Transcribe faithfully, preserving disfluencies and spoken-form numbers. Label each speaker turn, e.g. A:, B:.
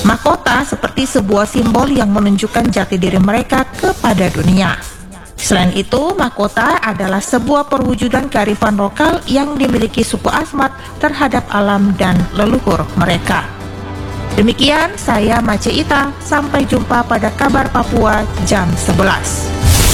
A: Mahkota seperti sebuah simbol yang menunjukkan jati diri mereka kepada dunia. Selain itu, mahkota adalah sebuah perwujudan kearifan lokal yang dimiliki suku Asmat terhadap alam dan leluhur mereka. Demikian saya Mace Ita, sampai jumpa pada kabar Papua jam sebelas.